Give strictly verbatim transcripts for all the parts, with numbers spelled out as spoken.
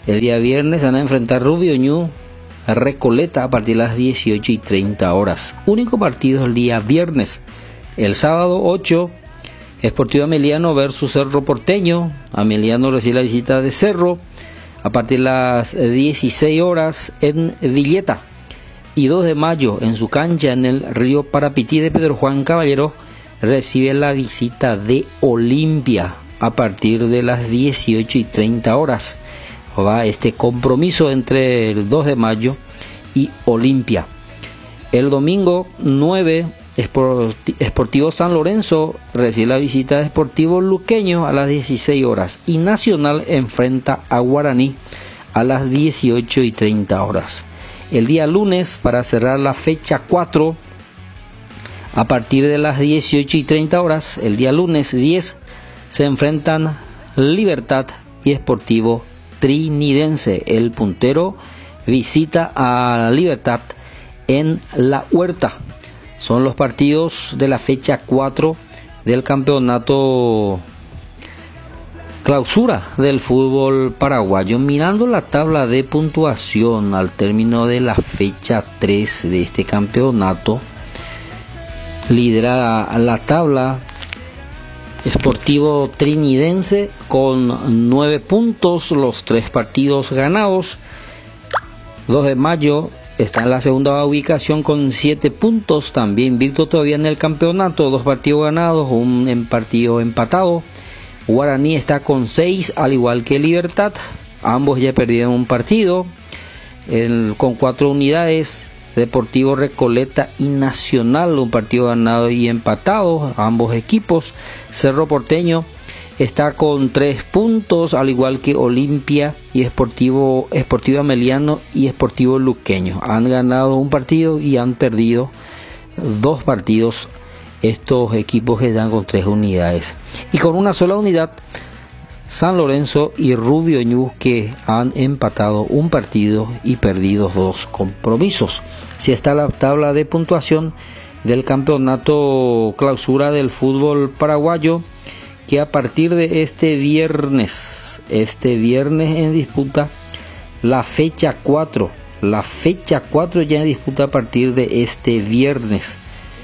El día viernes van a enfrentar Rubio Ñu Recoleta a partir de las dieciocho y treinta horas. Único partido el día viernes. El sábado ocho, Sportivo Ameliano versus Cerro Porteño. Ameliano recibe la visita de Cerro a partir de las dieciséis horas en Villeta. Y dos de mayo, en su cancha en el Río Parapití de Pedro Juan Caballero, recibe la visita de Olimpia a partir de las dieciocho y treinta horas. Va este compromiso entre el dos de mayo y Olimpia. El domingo nueve, Sportivo San Lorenzo recibe la visita de Sportivo Luqueño a las dieciséis horas. Y Nacional enfrenta a Guaraní a las dieciocho y treinta horas. El día lunes, para cerrar la fecha cuatro, a partir de las dieciocho y treinta horas, el día lunes diez, se enfrentan Libertad y Sportivo Trinidense. El puntero visita a Libertad en La Huerta. Son los partidos de la fecha cuatro del campeonato clausura del fútbol paraguayo. Mirando la tabla de puntuación al término de la fecha tres de este campeonato, lidera la tabla Sportivo Trinidense con nueve puntos, los tres partidos ganados. dos de mayo está en la segunda ubicación con siete puntos, también invicto todavía en el campeonato, dos partidos ganados, un partido empatado. Guaraní está con seis, al igual que Libertad, ambos ya perdieron un partido. El, con cuatro unidades, Deportivo Recoleta y Nacional, un partido ganado y empatado, ambos equipos. Cerro Porteño está con tres puntos, al igual que Olimpia y Sportivo, Sportivo Ameliano y Sportivo Luqueño. Han ganado un partido y han perdido dos partidos estos equipos que están con tres unidades. Y con una sola unidad, San Lorenzo y Rubio Ñu, que han empatado un partido y perdido dos compromisos. Si está la tabla de puntuación del campeonato clausura del fútbol paraguayo, que a partir de este viernes, este viernes en disputa la fecha cuatro, la fecha cuatro ya en disputa a partir de este viernes.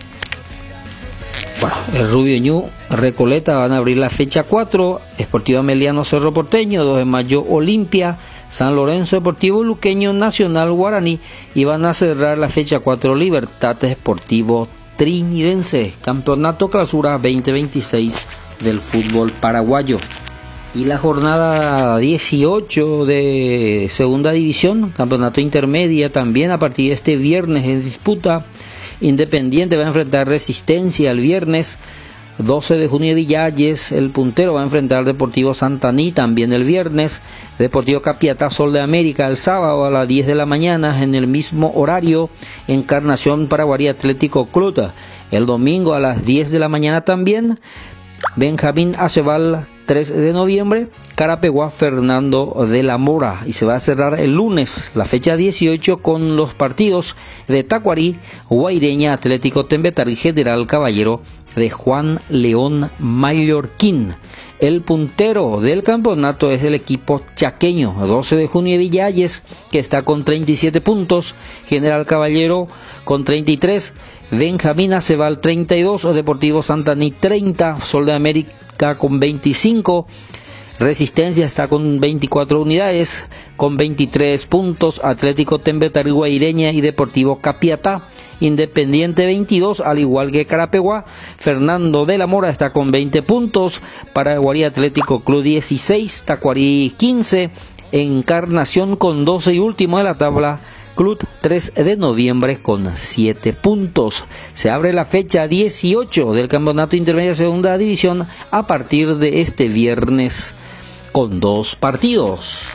Bueno, el Rubio Ñu Recoleta van a abrir la fecha cuatro, Sportivo Ameliano Cerro Porteño, dos de mayo Olimpia, San Lorenzo Deportivo Luqueño, Nacional Guaraní, y van a cerrar la fecha cuatro Libertad Sportivo Trinidense, campeonato clausura veinte veintiséis del fútbol paraguayo. Y la jornada dieciocho de segunda división, campeonato intermedia, también a partir de este viernes en disputa. Independiente va a enfrentar Resistencia el viernes. doce de junio Villalles, el puntero, va a enfrentar al Deportivo Santaní también el viernes. Deportivo Capiatá Sol de América el sábado a las diez de la mañana en el mismo horario. Encarnación Paraguarí Atlético Club el domingo a las diez de la mañana también. Benjamín Aceval tres de noviembre, Carapeguá Fernando de la Mora. Y se va a cerrar el lunes, la fecha dieciocho, con los partidos de Tacuarí, Guaireña, Atlético Tembetar y General Caballero de Juan León Mallorquín. El puntero del campeonato es el equipo chaqueño, doce de junio Villalles, que está con treinta y siete puntos, General Caballero con treinta y tres, Benjamín Aceval treinta y dos, Deportivo Santaní treinta, Sol de América con veinticinco, Resistencia está con veinticuatro unidades, con veintitrés puntos, Atlético Tembetar, Guaireña y Deportivo Capiatá. Independiente veintidós, al igual que Carapeguá. Fernando de la Mora está con veinte puntos, Paraguarí Atlético Club dieciséis, Tacuarí quince, Encarnación con doce y último de la tabla, Club tres de noviembre con siete puntos. Se abre la fecha dieciocho del campeonato intermedio segunda división a partir de este viernes con dos partidos.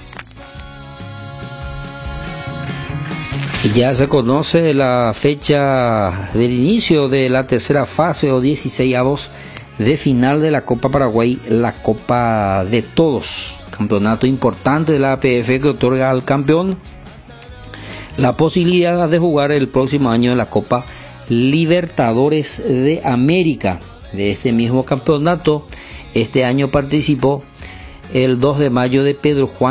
Ya se conoce la fecha del inicio de la tercera fase o dieciseisavos de final de la Copa Paraguay, la Copa de Todos, campeonato importante de la A P F que otorga al campeón la posibilidad de jugar el próximo año en la Copa Libertadores de América. De este mismo campeonato, este año participó el dos de mayo de Pedro Juan